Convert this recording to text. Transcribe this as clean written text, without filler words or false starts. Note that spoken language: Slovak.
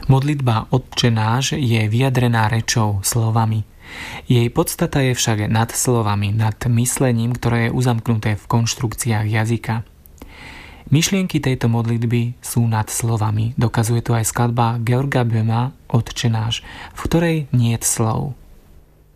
Modlitba Otčenáš je vyjadrená rečou, slovami. Jej podstata je však nad slovami, nad myslením, ktoré je uzamknuté v konštrukciách jazyka. Myšlienky tejto modlitby sú nad slovami. Dokazuje to aj skladba Georga Böhma Otčenáš, v ktorej niet slov.